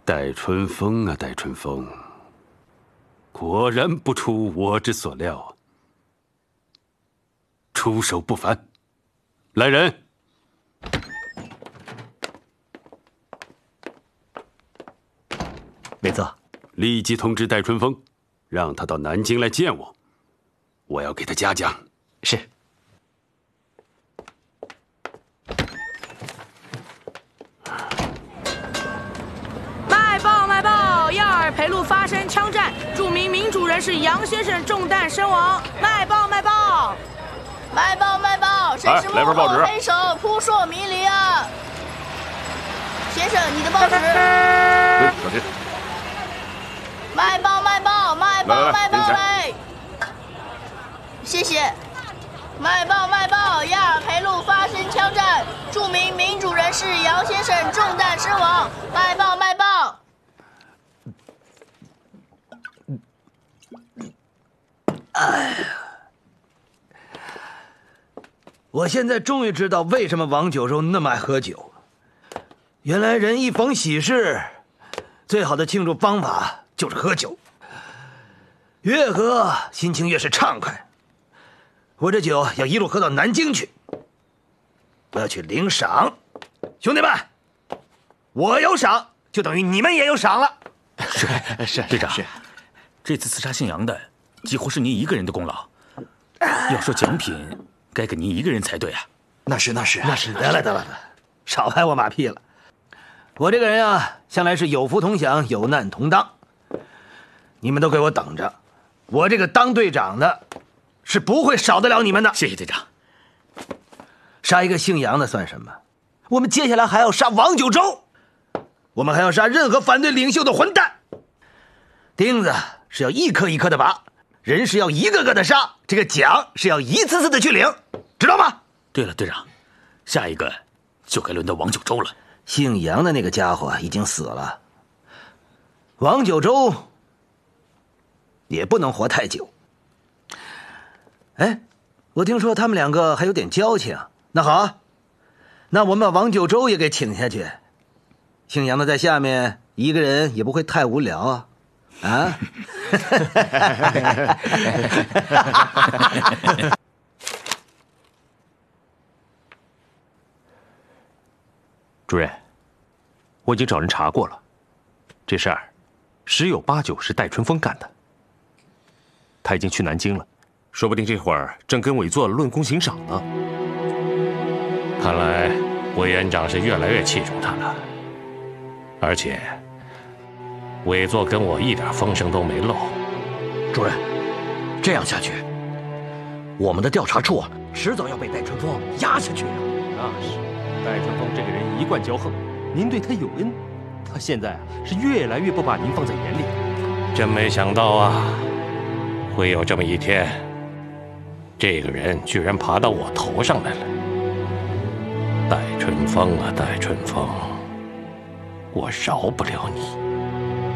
戴春风啊，戴春风，果然不出我之所料啊，出手不凡。来人！ 美子， 立即通知戴春风，让他到南京来见我，我要给他嘉奖。 是。 卖报！亚尔培路发生枪战，著名民主人士杨先生中弹身亡。卖报！ 谁是幕后黑手？扑朔迷离啊！先生，你的报纸。 小心！ 卖报！来！谢谢。卖报！亚尔培路发生枪战，著名民主人士杨先生中弹身亡。卖报！ 哎呀！我现在终于知道为什么王九州那么爱喝酒。原来人一逢喜事，最好的庆祝方法就是喝酒。越喝心情越是畅快。我这酒要一路喝到南京去，我要去领赏。兄弟们，我有赏，就等于你们也有赏了。 是队长，这次刺杀姓杨的几乎是您一个人的功劳。要说奖品，该给您一个人才对啊。 那是。得了，少拍我马屁了。我这个人啊，向来是有福同享，有难同当。你们都给我等着，我这个当队长的，是不会少得了你们的。 谢谢队长。 杀一个姓杨的算什么？我们接下来还要杀王九州，我们还要杀任何反对领袖的混蛋。钉子是要一颗一颗的拔，人是要一个个的杀，这个奖是要一次次的去领，知道吗？ 对了，队长，下一个就该轮到王九州了。 姓杨的那个家伙已经死了，王九州也不能活太久。哎，我听说他们两个还有点交情。那好，那我们把王九州也给请下去。姓杨的在下面一个人也不会太无聊啊。啊！ 主任，我已经找人查过了，这事儿十有八九是戴春风干的。他已经去南京了，说不定这会儿正跟委座论功行赏呢。 看来委员长是越来越器重他了，而且委座跟我一点风声都没漏。 主任，这样下去，我们的调查处迟早要被戴春风压下去。 那是，戴春风这个人一贯骄横，您对他有恩，他现在是越来越不把您放在眼里。 真没想到啊，会有这么一天，这个人居然爬到我头上来了。戴春风啊，戴春风，我饶不了你。